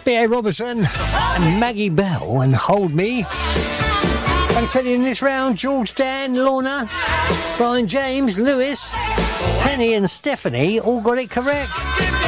B.A. Robertson and Maggie Bell and Hold Me. I'm telling you in this round, George, Dan, Lorna, Brian James, Lewis, Penny and Stephanie all got it correct.